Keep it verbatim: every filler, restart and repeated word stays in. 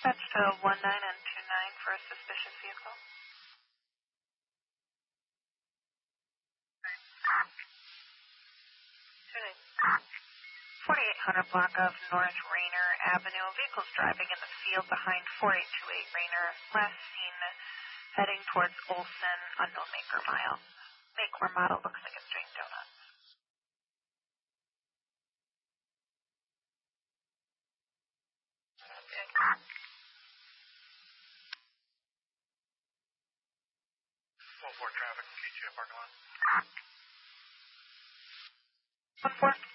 Dispatch to one nine and two nine for a suspicious vehicle. forty-eight hundred block of North Rainer Avenue. Vehicles driving in the field behind four eight two eight Rainer. Last seen heading towards Olson, unknown make or mile. Make or model looks like a string donut. one four traffic, K T M parking lot. one four.